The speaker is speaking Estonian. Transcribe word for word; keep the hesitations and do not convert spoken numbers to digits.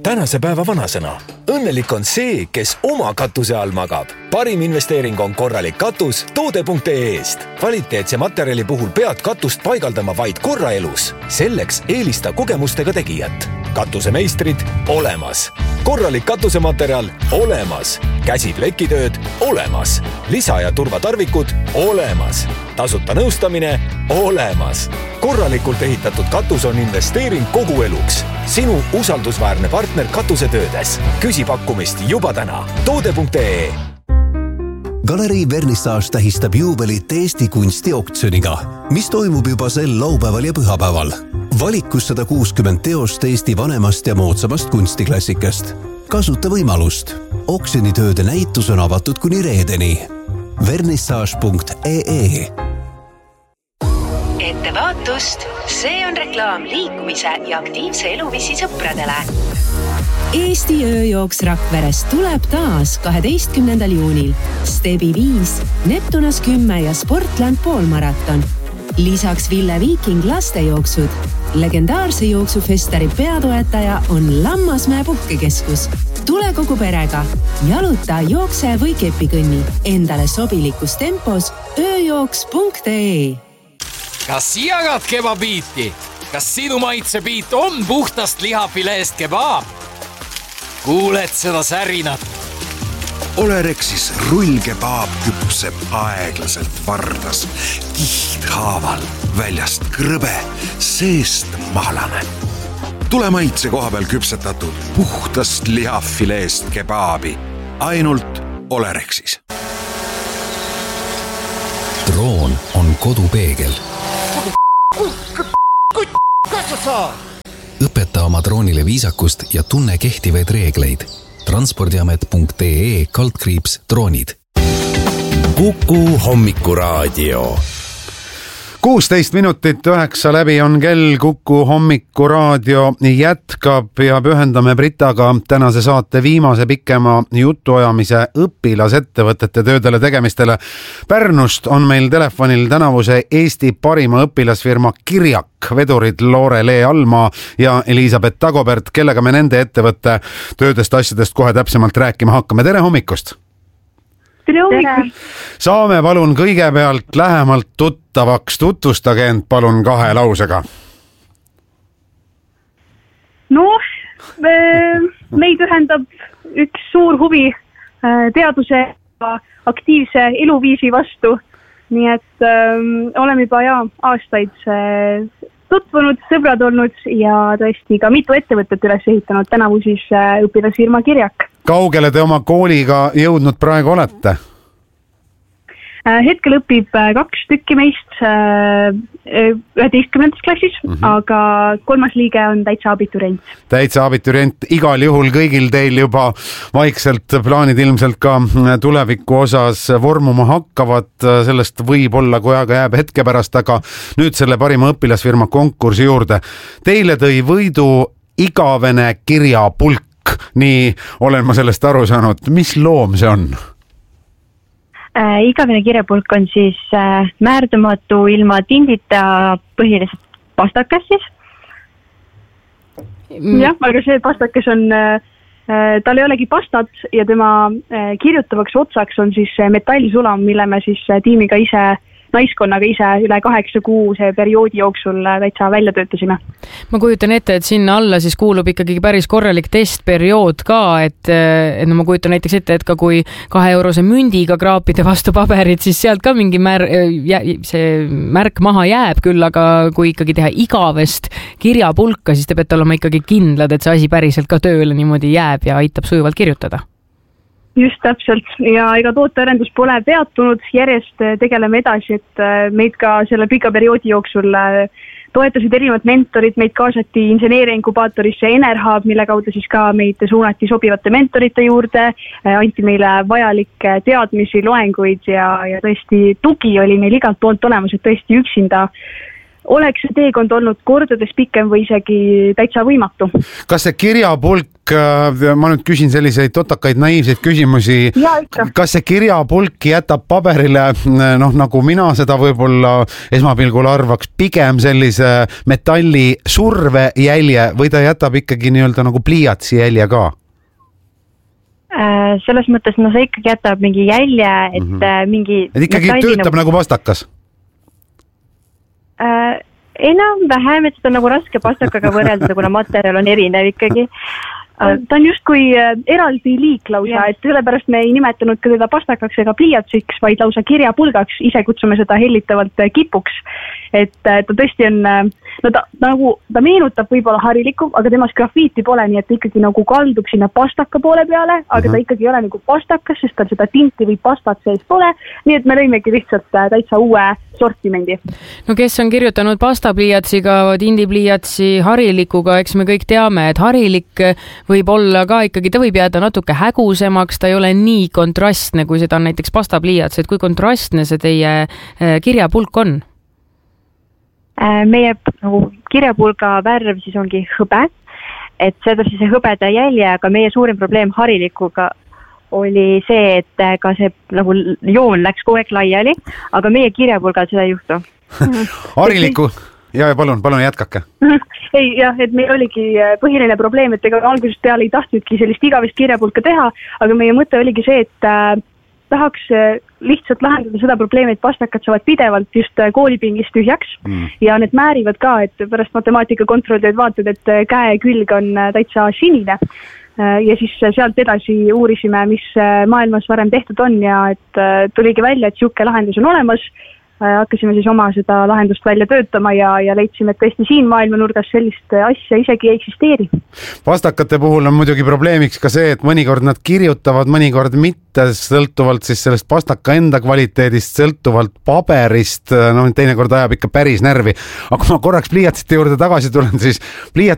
tänase päeva vanasõna. Õnnelik on see, kes oma katuse all magab. Parim investeering on korralik katus toode punkt ee eest. Kvaliteetse materjali puhul pead katust paigaldama vaid korra elus. Selleks eelista kogemustega tegijat. Katusemeistrid olemas. Korralik katusematerjal olemas. Käsiplekitööd olemas. Lisa- ja turvatarvikud olemas. Tasuta nõustamine olemas. Korralikult ehitatud katus on investeering kogu eluks. Sinu usaldusväärne partner katusetöödes. Küsi pakkumist juba täna. toode punkt ee. Galerii Vernissage tähistab juubelit Eesti kunstioktsiooniga, mis toimub juba sel laupäeval ja pühapäeval. Valikus sada kuuskümmend teost Eesti vanemast ja moodsamast kunstiklassikast. Kasuta võimalust. Oksjonitööde näitus on avatud kuni reedeni. vernissage punkt ee. Ettevaatust, see on reklaam liikumise ja aktiivse eluviisi sõpradele. Eesti ööjooks Rakverest tuleb taas kaheteistkümnendal juunil. Stebi viis, Neptunas kümme ja Sportland poolmaraton. Lisaks Ville Viiking lastejooksud. Legendaarse jooksufestari peatoetaja on Lammasmäe puhkekeskus. Tule kogu perega. Jaluta, jookse või kepikõnni. Endale sobilikus tempos ööjooks punkt ee. Kas jagad kebabiiti? Kas sinu maitsebiit on puhtast lihafileest kebaab? Kuuled seda särinat? Olerexis rullkebaab küpseb aeglaselt vardas, kihthaaval, väljast krõbe, seest mahlane. Tule maitse koha peal küpsetatud puhtast lihafileest kebaabi. Ainult Olerexis. Droon on kodupeegel. Õpeta oma droonile viisakust ja tunne kehtivaid reegleid. transpordiamet punkt ee kaldkriips droonid. Kuku hommikuraadio. kuusteist minutit üheksa läbi on kell. Kuku hommikuraadio jätkab ja pühendame Britaga tänase saate viimase pikema jutuajamise õpilasettevõtete töödele tegemistele. Pärnust on meil telefonil tänavuse Eesti parima õpilasfirma Kirjak vedurid Loore-Lee Almaa ja Elisabeth Tagobert, kellega me nende ettevõtte töödest asjadest kohe täpsemalt rääkima hakkame. Tere hommikust! Tere hommikust! Saame palun kõigepealt lähemalt tuttavaks, tutvustage end palun kahe lausega. No, meid ühendab üks suur huvi teaduse ja aktiivse eluviisi vastu. Nii et ähm, oleme juba ja aastaid äh, tutvunud, sõbrad olnud ja tõesti ka mitu ettevõtet üles ehitanud, tänavu siis äh, õpilasfirma Kirjak. Kaugele te oma kooliga jõudnud praegu olete? Äh, hetkel õpib äh, kaks tükki meist äh, üheteistkümnendas klassis, mm-hmm. aga kolmas liige on täitsa abiturient. Täitsa abiturient, igal juhul kõigil teil juba vaikselt plaanid ilmselt ka tuleviku osas vormuma hakkavad, sellest võib olla, kui aega jääb hetke pärast, aga nüüd selle parima õpilasfirma konkursi juurde. Teile tõi võidu igavene kirjapulk, nii olen ma sellest aru saanud. Mis loom see on? Äh, igavene kirjapulk on siis äh, määrdumatu ilma tindita põhiliselt pastakas siis. Mm. Jah, aga see pastakas on, äh, tal ei olegi pastat ja tema äh, kirjutavaks otsaks on siis metallsulam, mille me siis tiimiga ise naiskonnaga ise üle kaheksa kuu see perioodi jooksul täitsa välja töötasime. Ma kujutan ette, et sinna alla siis kuulub ikkagi päris korralik testperiood ka, et, et no ma kujutan näiteks ette, et ka kui kahe eurose mündiga kraapide vastu paberit, siis sealt ka mingi mär, see märk maha jääb küll, aga kui ikkagi teha igavest kirjapulka, siis te peate olema ikkagi kindlad, et see asi päriselt ka tööle niimoodi jääb ja aitab sujuvalt kirjutada. Just täpselt ja ega tootearendus pole peatunud, järjest tegeleme edasi, et meid ka selle pika perioodi jooksul toetasid erinevad mentorid, meid kaasati inseneeriinkubaatorisse Enerhab, mille kaudu siis ka meid suunati sobivate mentorite juurde, anti meile vajalikke teadmisi, loenguid ja, ja tõesti tugi oli meil igalt poolt olemas, et tõesti üksinda oleks see teekond olnud kordades pikem või isegi täitsa võimatu. Kas see kirjapulk Jaak, ma nüüd küsin selliseid totakaid naiivseid küsimusi. Kas see kirjapulk jätab paberile, noh nagu mina seda võib-olla esmapilgul arvaks, pigem sellise metalli survejälje või ta jätab ikkagi nii-öelda nagu pliiatsi jälje ka? Selles mõttes, no see ikkagi jätab mingi jälje, et mm-hmm. mingi... Et ikkagi töötab nagu, nagu pastakas? Äh, enam-vähem, et seda on nagu raske pastakaga võrrelda, kuna materjal on erinev ikkagi. Ta on justkui eraldi liik lausa, et sellepärast me ei nimetanud ka teda pastakaks ega pliiatsiks, vaid lausa kirjapulgaks, ise kutsume seda hellitavalt kipuks. Et ta tõesti on, no ta, nagu, ta meenutab võib-olla harilikku, aga temas grafiiti pole, nii et ta ikkagi nagu kaldub sinna pastaka poole peale, aga mm-hmm. ta ikkagi ei ole nagu pastakas, sest tal seda tinti või pastat sees pole, nii et me lõimegi lihtsalt täitsa uue sortimendi. No kes on kirjutanud pastapliiatsiga, tindipliiatsi harilikuga, eks me kõik teame, et harilik võib olla ka ikkagi, ta võib jääda natuke hägusemaks, ta ei ole nii kontrastne, kui seda on näiteks pastapliiats, et kui kontrastne see teie kirjapulk on? Meie nagu, kirjapulga värv siis ongi hõbe, et seda siis see hõbeda jälje, aga meie suurim probleem harilikuga oli see, et ka see nagu joon läks kogu aeg laiali, aga meie kirjapulgal seda ei juhtu. Hariliku, ja palun, palun jätkake. Ei, jah, et meil oligi põhiline probleem, et ega algusest peale ei tahtnudki sellist igavist kirjapulka teha, aga meie mõte oligi see, et äh, tahaks lihtsalt lahendada seda probleemi, et pastakad saavad pidevalt just koolipingist tühjaks mm. ja need määrivad ka, et pärast matemaatika kontrollitööd vaatad, et käe külg on täitsa sinine. Ja siis sealt edasi uurisime, mis maailmas varem tehtud on ja et tuligi välja, et siuke lahendus on olemas. Hakkasime siis oma seda lahendust välja töötama ja, ja leidsime, et tõesti siin maailmanurgas sellist asja isegi ei eksisteeri. Pastakate puhul on muidugi probleemiks ka see, et mõnikord nad kirjutavad, mõnikord mitte, sõltuvalt siis sellest pastaka enda kvaliteedist, sõltuvalt paberist, no teinekord ajab ikka päris närvi. Aga kui ma korraks pliiatsite juurde tagasi tulen, siis pliiats